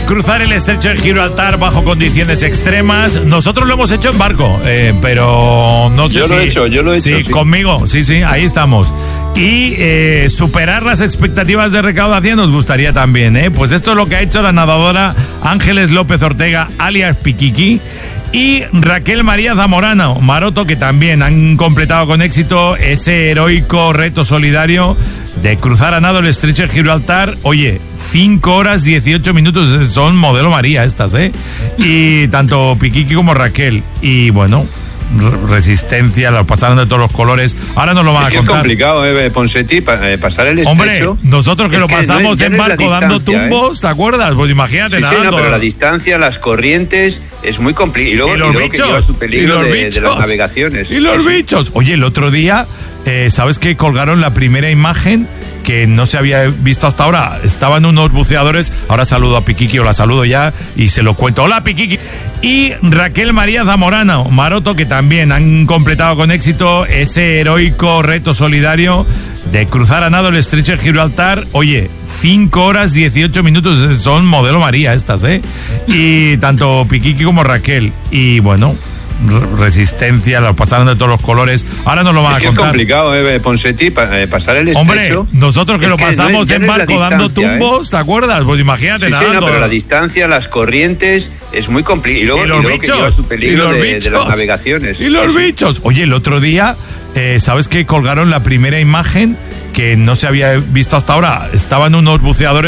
cruzar el estrecho de Gibraltar bajo condiciones extremas. Nosotros lo hemos hecho en barco, pero no sé Yo lo he hecho. Sí, conmigo, sí, ahí estamos. Y superar las expectativas de recaudación nos gustaría también, ¿eh? Pues esto es lo que ha hecho la nadadora Ángeles López Ortega, alias Piquiqui, y Raquel María Zamorano Maroto, que también han completado con éxito ese heroico reto solidario de cruzar a nado el estrecho de Gibraltar. Oye, 5 horas 18 minutos, son modelo María estas, ¿eh? Y tanto Piquiqui como Raquel. Y bueno, resistencia, lo pasaron de todos los colores. Ahora nos lo van a contar. Es complicado, Ponseti, pasar el estrecho. Hombre, nosotros que lo pasamos en barco dando tumbos, ¿te acuerdas? Pues imagínate, nadando. No, pero la distancia, las corrientes, es muy complicado. Y los bichos, su peligro de las navegaciones. Y los bichos. Oye, el otro día, ¿sabes que colgaron la primera imagen que no se había visto hasta ahora? Estaban unos buceadores. Ahora saludo a Piquiqui, o la saludo ya y se lo cuento. Hola, Piquiqui. Y Raquel María Zamorano Maroto, que también han completado con éxito ese heroico reto solidario de cruzar a nado el estrecho de Gibraltar. Oye, 5 horas 18 minutos, son modelo María estas, ¿eh? Y tanto Piquiqui como Raquel. Y bueno, resistencia, lo pasaron de todos los colores. Ahora nos lo van a contar. Es complicado, Ponseti, pasar el estrecho. Hombre, nosotros que lo pasamos en barco dando tumbos, ¿te acuerdas? Pues imagínate, nadando. No, pero la distancia, las corrientes, es muy complicado. Y los bichos, su peligro de las navegaciones. Y los bichos. Oye, el otro día, ¿sabes que colgaron la primera imagen que no se había visto hasta ahora? Estaban unos buceadores.